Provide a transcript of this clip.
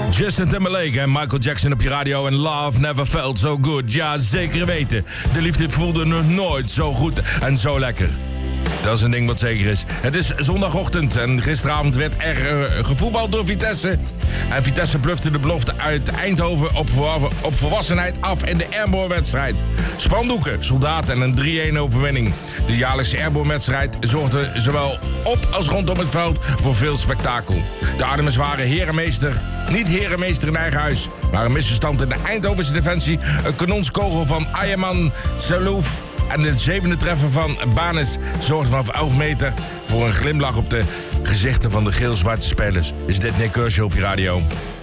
Justin Timberlake en Michael Jackson op je radio en Love Never Felt So Good. Ja, zeker weten. De liefde voelde nog nooit zo goed en zo lekker. Dat is een ding wat zeker is. Het is zondagochtend en gisteravond werd er gevoetbald door Vitesse. En Vitesse blufte de belofte uit Eindhoven op volwassenheid af in de Airborne-wedstrijd. Spandoeken, soldaten en een 3-1 overwinning. De jaarlijkse Airborne-wedstrijd zorgde zowel op als rondom het veld voor veel spektakel. De Arnhemmers waren herenmeester, niet herenmeester in eigen huis. Maar een misverstand in de Eindhovense defensie. Een kanonskogel van Ayman Salouf en de 7e treffer van Banes zorgde vanaf 11 meter voor een glimlach op de gezichten van de geel-zwarte spelers. Is dit Nick Kershaw op je radio?